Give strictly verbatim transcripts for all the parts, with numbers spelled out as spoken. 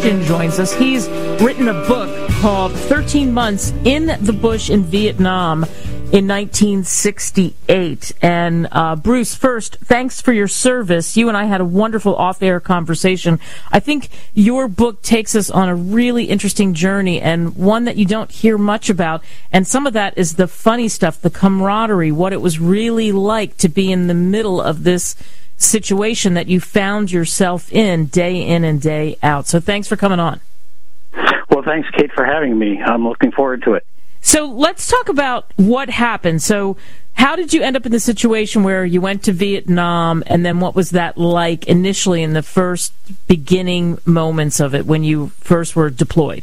Christian joins us. He's written a book called thirteen months in the Bush in Vietnam in nineteen sixty-eight. And uh, Bruce, first, thanks for your service. You and I had a wonderful off-air conversation. I think your book takes us on a really interesting journey, and one that you don't hear much about. And some of that is the funny stuff, the camaraderie, what it was really like to be in the middle of this situation that you found yourself in day in and day out. So thanks for coming on. Well, thanks, Kate, for having me. I'm looking forward to it. So let's talk about what happened. So how did you end up in the situation where you went to Vietnam, and then what was that like initially in the first beginning moments of it when you first were deployed?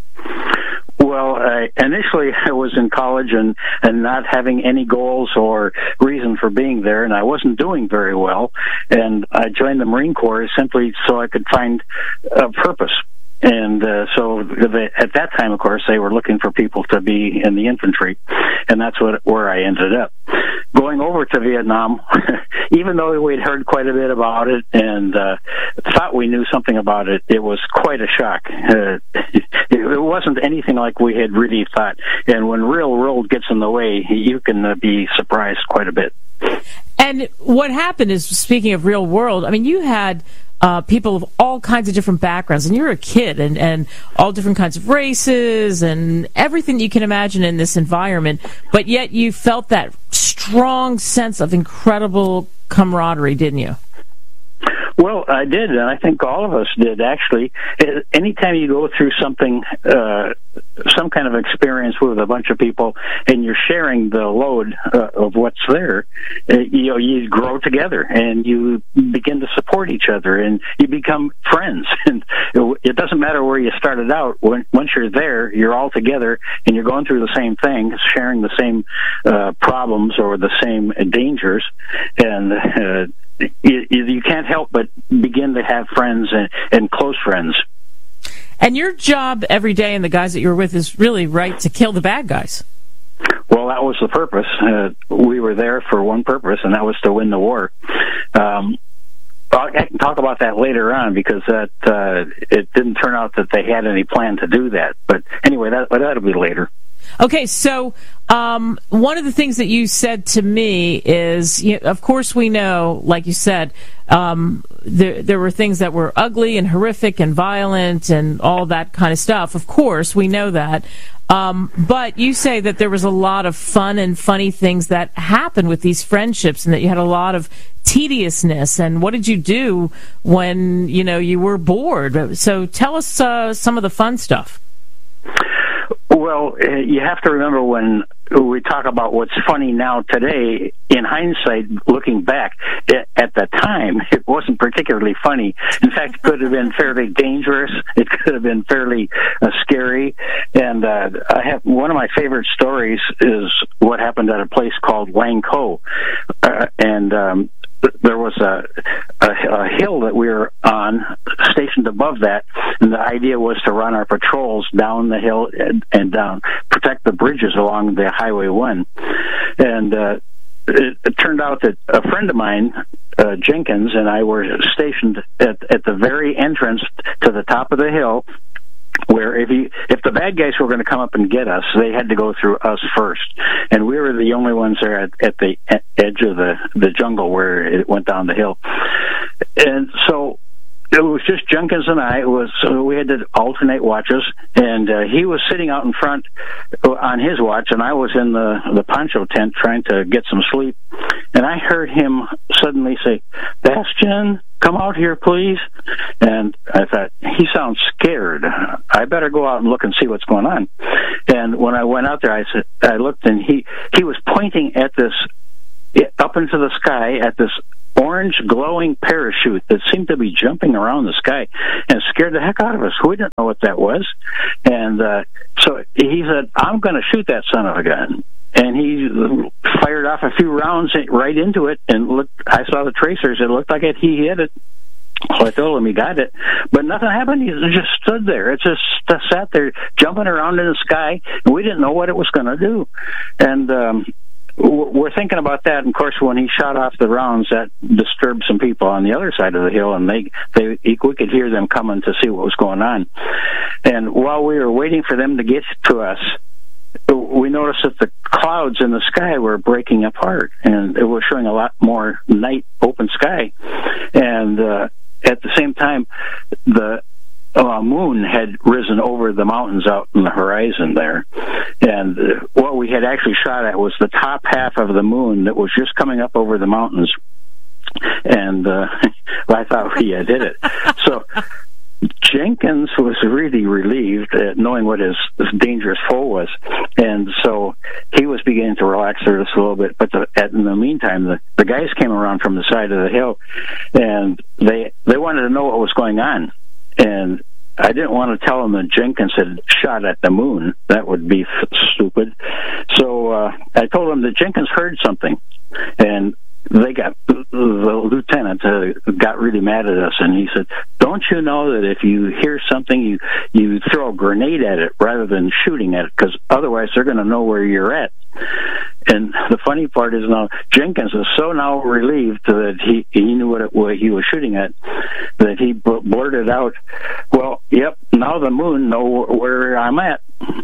Well, uh, initially I was in college and, and not having any goals or reason for being there, and I wasn't doing very well. And I joined the Marine Corps simply so I could find a purpose. And uh, so they, at that time, of course, they were looking for people to be in the infantry, and that's what where I ended up. Going over to Vietnam, even though we'd heard quite a bit about it and uh, thought we knew something about it, it was quite a shock. Uh, it, it wasn't anything like we had really thought. And when real world gets in the way, you can uh, be surprised quite a bit. And what happened is, speaking of real world, I mean, you had Uh, people of all kinds of different backgrounds, and you're a kid, and, and all different kinds of races and everything you can imagine in this environment, but yet you felt that strong sense of incredible camaraderie, didn't you? Well, I did, and I think all of us did, actually. Anytime you go through something, uh, some kind of experience with a bunch of people, and you're sharing the load uh, of what's there, uh, you know, you grow together, and you begin to support each other, and you become friends. And it doesn't matter where you started out. When, once you're there, you're all together, and you're going through the same thing, sharing the same uh, problems or the same dangers, and uh, You, you can't help but begin to have friends and, and close friends. And your job every day and the guys that you were with is really, right, to kill the bad guys. Well, that was the purpose. Uh, we were there for one purpose, and that was to win the war. Um, I can talk about that later on, because that uh, it didn't turn out that they had any plan to do that. But anyway, that, that'll be later. Okay, so um, one of the things that you said to me is, you know, of course we know, like you said, um, there, there were things that were ugly and horrific and violent and all that kind of stuff. Of course, we know that. Um, but you say that there was a lot of fun and funny things that happened with these friendships, and that you had a lot of tediousness. And what did you do when, you know, you were bored? So tell us uh, some of the fun stuff. Well, you have to remember, when we talk about what's funny now today, in hindsight, looking back, at the time, it wasn't particularly funny. In fact, it could have been fairly dangerous. It could have been fairly uh, scary. And uh, I have one of my favorite stories is what happened at a place called Lang Co. Uh, and um, there was a, a, a hill that we were on, stationed above that, and the idea was to run our patrols down the hill and, and down, protect the bridges along the Highway one. And uh, it, it turned out that a friend of mine, uh, Jenkins, and I were stationed at, at the very entrance to the top of the hill, where if he, if the bad guys were going to come up and get us, they had to go through us first. And we were the only ones there at, at the edge of the, the jungle where it went down the hill. And so it was just Jenkins and I. It was, so we had to alternate watches, and uh, he was sitting out in front on his watch, and I was in the, the poncho tent trying to get some sleep. And I heard him suddenly say, "Bastian, come out here, please." And I thought, he sounds scared. I better go out and look and see what's going on. And when I went out there, I said, I looked, and he, he was pointing at this, up into the sky, at this orange glowing parachute that seemed to be jumping around the sky, and scared the heck out of us. We didn't know what that was. And uh, so he said, "I'm going to shoot that son of a gun." And he fired off a few rounds right into it, and looked, I saw the tracers. It looked like it, he hit it. So I told him he got it, but nothing happened. He just stood there. It just sat there jumping around in the sky, and we didn't know what it was going to do. And um, we're thinking about that. And of course, when he shot off the rounds, that disturbed some people on the other side of the hill, and they, they, we could hear them coming to see what was going on. And while we were waiting for them to get to us, we noticed that the clouds in the sky were breaking apart, and it was showing a lot more night open sky. And uh, at the same time, the uh, moon had risen over the mountains out in the horizon there. And uh, what we had actually shot at was the top half of the moon that was just coming up over the mountains. And uh, I thought we had hit it. So Jenkins was really relieved at knowing what his, his dangerous foe was, and so he was beginning to relax there just a little bit. But the, at, in the meantime, the, the guys came around from the side of the hill, and they they wanted to know what was going on. And I didn't want to tell them that Jenkins had shot at the moon. That would be f- stupid. So uh, I told them that Jenkins heard something, and they got, the lieutenant uh, got really mad at us, and he said, "Don't you know that if you hear something, you you throw a grenade at it rather than shooting at it, because otherwise they're going to know where you're at." And the funny part is now Jenkins is so now relieved that he he knew what, it, what he was shooting at, that he blurted out, "Well, yep, now the moon know where I'm at."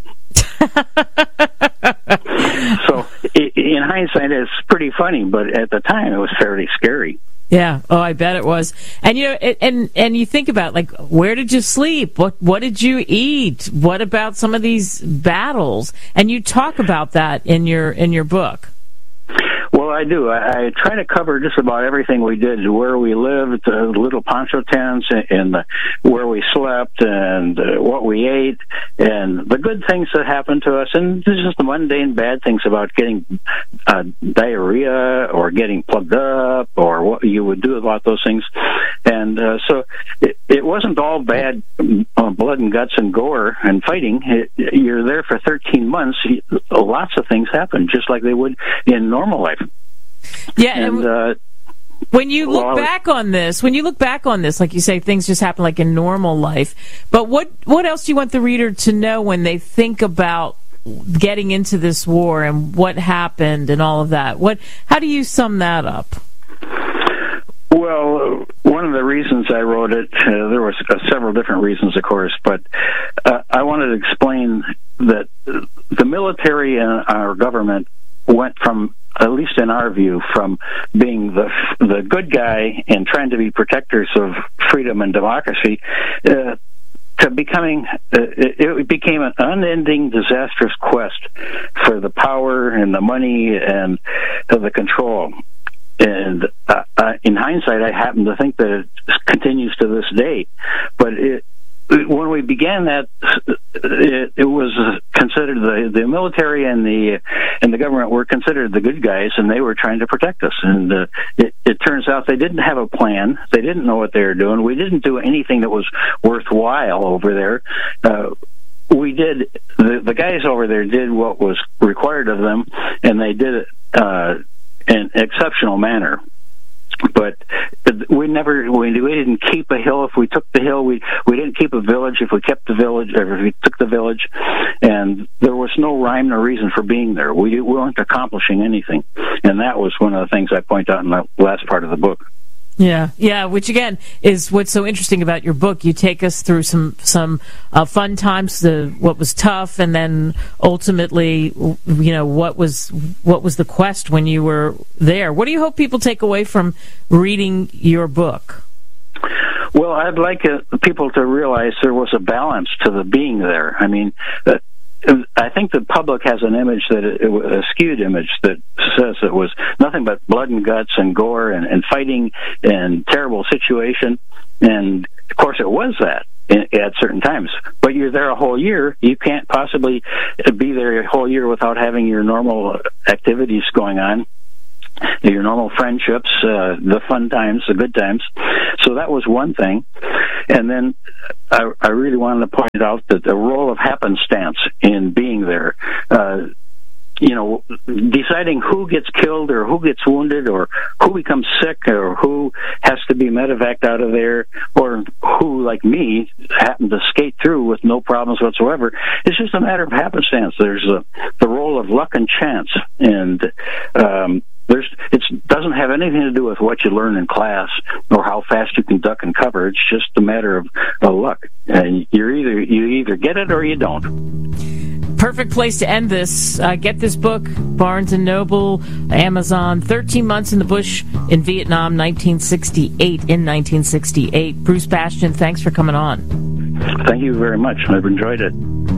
So, in hindsight, it's pretty funny, but at the time, it was fairly scary. Yeah. Oh, I bet it was. And you know, and and you think about, like, where did you sleep? What what did you eat? What about some of these battles? And you talk about that in your in your book. Well, I do. I, I try to cover just about everything we did, where we lived, the little poncho tents, and the, where we slept, and uh, what we ate, and the good things that happened to us, and just the mundane bad things about getting uh, diarrhea or getting plugged up, or what you would do about those things. And uh, so it, it wasn't all bad uh, blood and guts and gore and fighting. It, you're there for thirteen months. Lots of things happen, just like they would in normal life. Yeah, and uh, when you look well, back on this, when you look back on this, like you say, things just happen like in normal life. But what what else do you want the reader to know when they think about getting into this war and what happened and all of that? What how do you sum that up? Well, one of the reasons I wrote it, uh, there were uh, several different reasons, of course, but uh, I wanted to explain that the military and our government went from, at least in our view, from being the the good guy and trying to be protectors of freedom and democracy uh, to becoming, uh, it, it became an unending, disastrous quest for the power and the money and uh, the control. And uh, uh, in hindsight, I happen to think that it continues to this day. But it, when we began that, it, it was considered the the military and the and the government were considered the good guys, and they were trying to protect us. And uh, it, it turns out they didn't have a plan. They didn't know what they were doing. We didn't do anything that was worthwhile over there. Uh, we did the the guys over there did what was required of them, and they did it uh, in an exceptional manner. But we never, we, we didn't keep a hill if we took the hill. We we didn't keep a village if we kept the village, or if we took the village. And there was no rhyme or reason for being there. We, we weren't accomplishing anything. And that was one of the things I point out in the last part of the book. Yeah, yeah, which again is what's so interesting about your book. You take us through some some uh, fun times, the what was tough, and then ultimately, you know, what was what was the quest when you were there. What do you hope people take away from reading your book? Well, I'd like uh, people to realize there was a balance to the being there. I mean, uh, I think the public has an image that it, a skewed image that says it was nothing but blood and guts and gore and, and fighting and terrible situation. And of course, it was that in, at certain times. But you're there a whole year. You can't possibly be there a whole year without having your normal activities going on, your normal friendships, uh, the fun times, the good times. So that was one thing. And then I, I really wanted to point out that the role of happenstance in being there, uh, you know, deciding who gets killed or who gets wounded or who becomes sick or who has to be medevaced out of there or who, like me, happened to skate through with no problems whatsoever. It's just a matter of happenstance. There's a, the role of luck and chance, and um, there's it doesn't have anything to do with what you learn in class or how fast you can duck and cover. It's just a matter of, of luck, and you're either you either get it or you don't. Perfect place to end this. Uh, get this book, Barnes and Noble, Amazon, thirteen months in the Bush in Vietnam, nineteen sixty-eight, in nineteen sixty-eight. Bruce Bastian, thanks for coming on. Thank you very much. I've enjoyed it.